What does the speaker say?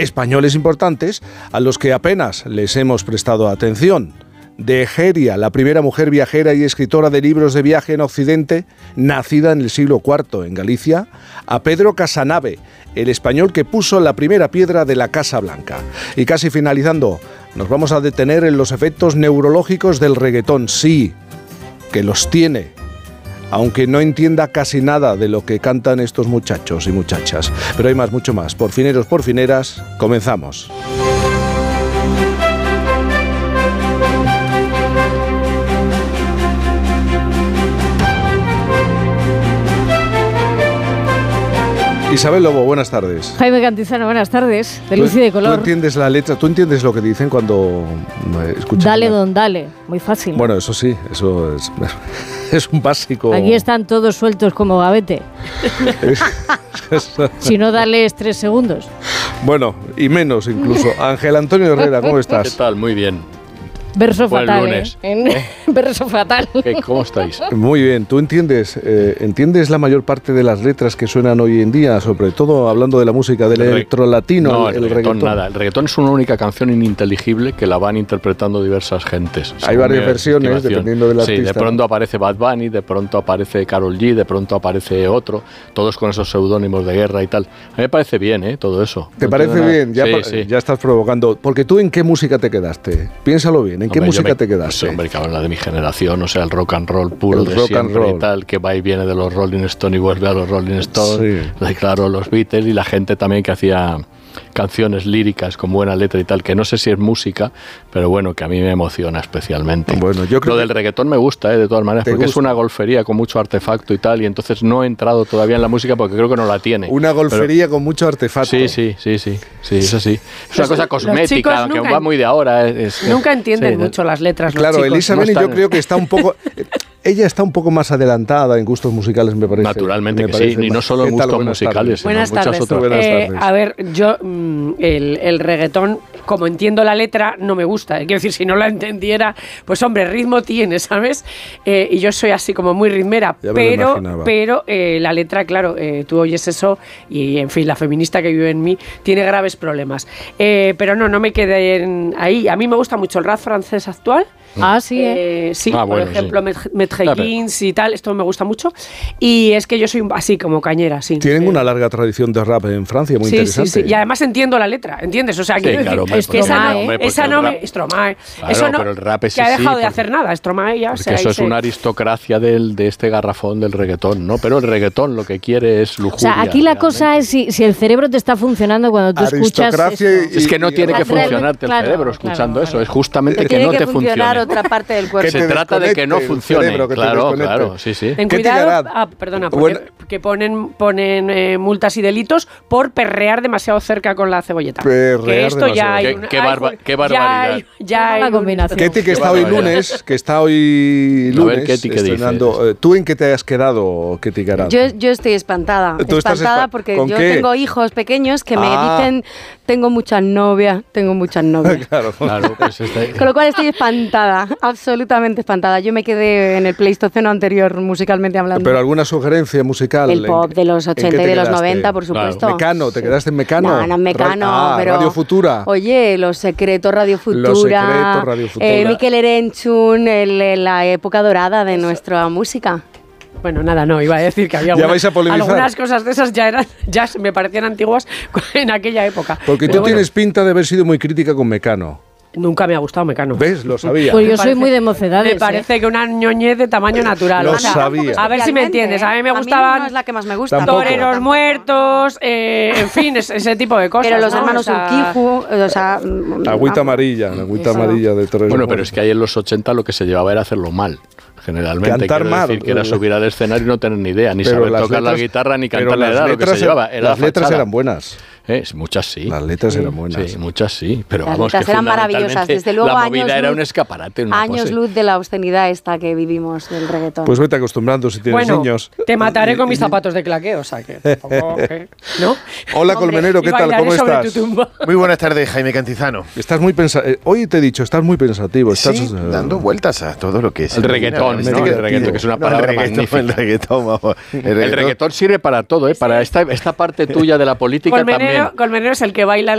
españoles importantes a los que apenas les hemos prestado atención. De Egeria, la primera mujer viajera y escritora de libros de viaje en Occidente, nacida en el siglo IV en Galicia, a Pedro Casanave, el español que puso la primera piedra de la Casa Blanca. Y casi finalizando, nos vamos a detener en los efectos neurológicos del reggaetón. Sí, que los tiene, aunque no entienda casi nada de lo que cantan estos muchachos y muchachas. Pero hay más, mucho más. Por fineros, por fineras, comenzamos. Isabel Lobo, buenas tardes. Jaime Cantizano, buenas tardes. De luz y de color. ¿Tú entiendes la letra? ¿Tú entiendes lo que dicen cuando escuchas? Dale, don, dale. Muy fácil. Bueno, eso sí, eso es un básico. Aquí están todos sueltos como gavete. Si no, dales 3 segundos. Bueno, y menos incluso. Ángel Antonio Herrera, ¿cómo estás? ¿Qué tal? Muy bien. Verso Buen fatal, lunes. Verso fatal. ¿Cómo estáis? Muy bien. ¿Tú entiendes la mayor parte de las letras que suenan hoy en día? Sobre todo hablando de la música del electrolatino. No, el reggaetón nada. El reggaetón es una única canción ininteligible que la van interpretando diversas gentes. Hay varias versiones dependiendo del artista. Sí, de pronto aparece Bad Bunny, de pronto aparece Karol G, de pronto aparece otro, todos con esos seudónimos de guerra y tal. A mí me parece bien, todo eso. ¿Te parece bien? Ya estás provocando. Porque tú, ¿en qué música te quedaste? Piénsalo bien. ¿En qué música te quedaste? Hombre, cabrón, la de mi generación, o sea, el rock and roll puro, de siempre y tal, que va y viene de los Rolling Stones y vuelve a los Rolling Stones. Sí. Claro, los Beatles y la gente también que hacía canciones líricas con buena letra y tal, que no sé si es música, pero bueno, que a mí me emociona especialmente. Bueno, yo creo lo del reggaetón me gusta, de todas maneras, porque es una golfería con mucho artefacto y tal, y entonces no he entrado todavía en la música porque creo que no la tiene. Una golfería con mucho artefacto. Sí, eso sí. Es una cosa cosmética, que va muy de ahora. Nunca entienden mucho las letras. Claro, los chicos. Elizabeth, yo creo que está un poco... Ella está un poco más adelantada en gustos musicales, me parece. Naturalmente que sí, y no solo en gustos musicales, sino muchas otras. Buenas tardes. A ver, yo el reggaetón, como entiendo la letra, no me gusta. Quiero decir, si no la entendiera, pues hombre, ritmo tiene, ¿sabes? Y yo soy así como muy ritmera, pero la letra, claro, tú oyes eso y, en fin, la feminista que vive en mí tiene graves problemas. Pero no me quedé ahí. A mí me gusta mucho el rap francés actual. Sí, por ejemplo, Maître Gims y tal, esto me gusta mucho. Y es que yo soy así como cañera, sí. Tienen una larga tradición de rap en Francia, muy interesante. Sí. Y además entiendo la letra, ¿entiendes? O sea, claro, es que esa no me... Stromae. Claro, eso no, pero el rap es que ha dejado de hacer nada, Stromae ya. Porque eso es una aristocracia de este garrafón del reggaetón, ¿no? Pero el reggaetón lo que quiere es lujuria. O sea, aquí la cosa es si el cerebro te está funcionando cuando tú escuchas esto. Es que no tiene que funcionarte el cerebro escuchando eso, es justamente que no te funcione. Otra parte del cuerpo. Se trata de que no funcione. Claro, sí. Ten cuidado, perdona, porque ponen multas y delitos por perrear demasiado cerca con la cebolleta. Que esto ya hay qué barbaridad. Ya hay una combinación. Ketty, que está hoy lunes, A ver, Ketty, ¿qué dices? ¿Tú en qué te has quedado, Ketty Garado? Yo estoy espantada. Espantada porque yo tengo hijos pequeños que me dicen tengo muchas novias. Claro, pues Con lo cual estoy espantada, absolutamente espantada. Yo me quedé en el Pleistoceno anterior, musicalmente hablando. ¿Pero alguna sugerencia musical? El pop de los 80 y de los 90, por supuesto. Claro. Mecano, ¿te quedaste en Mecano? No, en Mecano, pero... Radio Futura. Oye, Los Secretos, Radio Futura. Mikel Erenchun, la época dorada de nuestra música. Bueno, nada, no, iba a decir que había algunas cosas de esas ya me parecían antiguas en aquella época. Porque tú tienes pinta de haber sido muy crítica con Mecano. Nunca me ha gustado Mecano. ¿Ves? Lo sabía. Pues yo soy muy de mocedades. Me parece que una ñoñez de tamaño natural. Lo sabía. A ver si me entiendes. A mí me gustaban... no es la que más me gusta. Toreros muertos, en fin, ese tipo de cosas. Pero los hermanos Urquijo, Agüita amarilla de toreros. Bueno, pero es que ahí en los 80 lo que se llevaba era hacerlo mal. Generalmente, cantar mal, decir que era subir al escenario y no tener ni idea, ni saber tocar la guitarra, ni cantar la edad, lo que se llevaba. Las letras eran buenas. Muchas sí. Las letras eran buenas. Sí, muchas sí. Pero las vamos, letras que eran maravillosas. Desde luego, la movida era un escaparate. Años luz de la obscenidad esta que vivimos del reggaetón. Pues vete acostumbrando si tienes niños. Te mataré con mis zapatos de claqué, o sea que tampoco, ¿no? Hola, Colmenero, ¿qué tal? ¿Cómo estás? Muy buenas tardes, Jaime Cantizano. Estás muy hoy te he dicho, estás muy pensativo. Estás dando vueltas a todo lo que es el reggaetón, ¿no? El reggaetón, que es una palabra magnífica. El reggaetón sirve para todo, ¿eh? Para esta parte tuya de la política también. Colmenero es el que baila